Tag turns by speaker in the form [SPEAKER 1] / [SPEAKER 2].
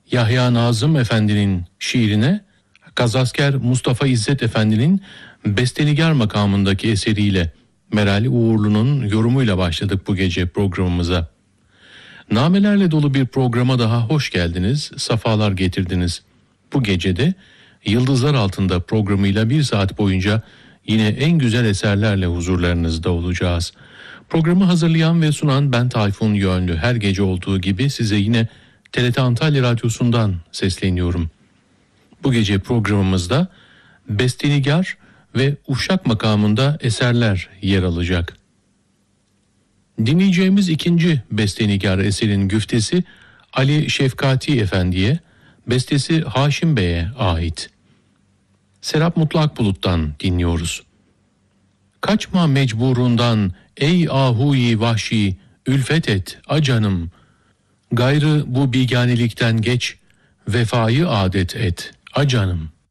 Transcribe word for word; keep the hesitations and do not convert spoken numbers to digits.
[SPEAKER 1] Yahya Nazım Efendi'nin şiirine, Gazasker Mustafa İzzet Efendi'nin bestenigar makamındaki eseriyle Merali Uğurlu'nun yorumuyla başladık bu gece programımıza. Namelerle dolu bir programa daha hoş geldiniz, safalar getirdiniz. Bu gecede Yıldızlar Altında programıyla bir saat boyunca yine en güzel eserlerle huzurlarınızda olacağız. Programı hazırlayan ve sunan ben Tayfun Yönlü. Her gece olduğu gibi size yine T R T Antalya Radyosu'ndan sesleniyorum. Bu gece programımızda bestenigar ve uşak makamında eserler yer alacak. Dinleyeceğimiz ikinci bestenigar eserin güftesi Ali Şefkati Efendi'ye, bestesi Haşim Bey'e ait. Serap Mutlu Akbulut'tan dinliyoruz. Kaçma mecburundan ey ahuyi vahşi, ülfet et acanım. Gayrı bu biganelikten geç, vefayı adet et acanım.